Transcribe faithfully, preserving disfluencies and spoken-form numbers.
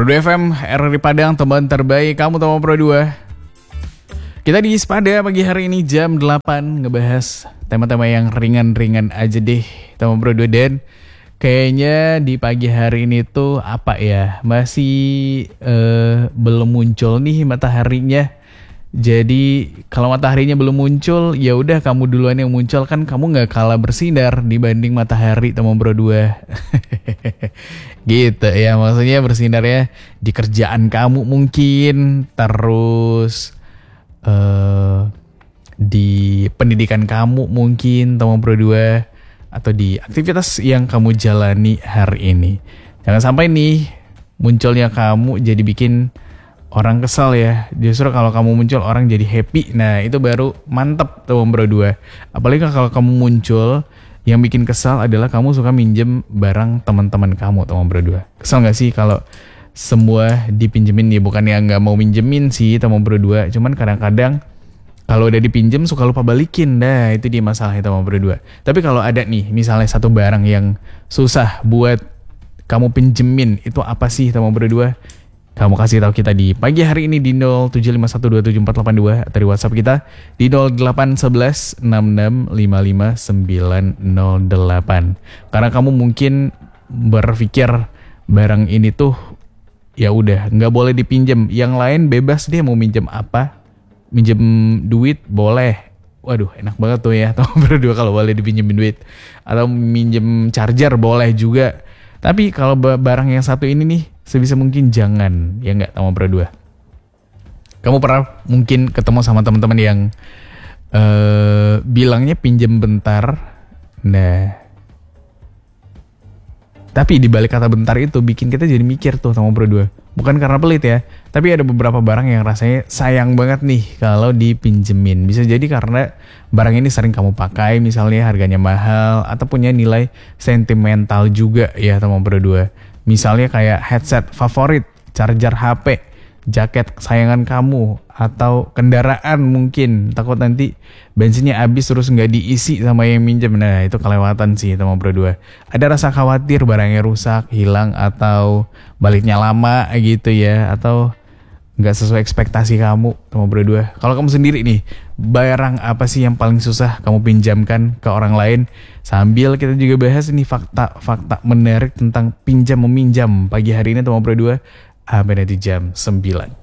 Pro dua F M, R R I Padang, teman terbaik kamu teman Pro dua. Kita di Spada pagi hari ini jam delapan ngebahas tema-tema yang ringan-ringan aja deh teman Pro dua. Dan kayaknya di pagi hari ini tuh apa ya, masih uh, belum muncul nih mataharinya. Jadi kalau mataharinya belum muncul, ya udah kamu duluan yang muncul, kan kamu nggak kalah bersinar dibanding matahari teman Pro dua. Gitu ya, maksudnya bersinar ya di kerjaan kamu mungkin, terus uh, di pendidikan kamu mungkin teman Pro dua, atau di aktivitas yang kamu jalani hari ini. Jangan sampai nih munculnya kamu jadi bikin orang kesal ya. Justru kalau kamu muncul orang jadi happy. Nah itu baru mantep teman Pro dua. Apalagi kalau kamu muncul, yang bikin kesal adalah kamu suka minjem barang teman-teman kamu teman Pro dua. Kesal gak sih kalau semua dipinjemin? Ya bukan yang gak mau minjemin sih teman Pro dua, cuman kadang-kadang kalau udah dipinjem suka lupa balikin. Nah itu dia masalahnya teman Pro dua. Tapi kalau ada nih misalnya satu barang yang susah buat kamu pinjemin, itu apa sih teman Pro dua? Kamu kasih tahu kita di pagi hari ini di nol tujuh lima satu dua tujuh empat delapan dua atau di WhatsApp kita di nol delapan satu satu enam enam lima lima sembilan nol delapan. Karena kamu mungkin berpikir barang ini tuh ya udah nggak boleh dipinjam, yang lain bebas dia mau minjem apa, minjem duit boleh. Waduh enak banget tuh ya teman berdua kalau boleh dipinjemin duit, atau minjem charger boleh juga. Tapi kalau barang yang satu ini nih, sebisa mungkin jangan, ya nggak teman Pro dua. Kamu pernah mungkin ketemu sama teman-teman yang uh, bilangnya pinjem bentar. Nah, tapi di balik kata bentar itu bikin kita jadi mikir tuh teman Pro dua. Bukan karena pelit ya, tapi ada beberapa barang yang rasanya sayang banget nih kalau dipinjemin. Bisa jadi karena barang ini sering kamu pakai, misalnya harganya mahal atau punya nilai sentimental juga ya teman Pro dua. Misalnya kayak headset favorit, charger H P, jaket kesayangan kamu, atau kendaraan mungkin. Takut nanti bensinnya habis terus nggak diisi sama yang minjem. Nah itu kelewatan sih teman Pro dua. Ada rasa khawatir barangnya rusak, hilang, atau baliknya lama gitu ya, atau nggak sesuai ekspektasi kamu teman Pro dua. Kalau kamu sendiri nih, barang apa sih yang paling susah kamu pinjamkan ke orang lain? Sambil kita juga bahas ini fakta-fakta menarik tentang pinjam meminjam pagi hari ini teman Pro dua, sampai nanti jam sembilan.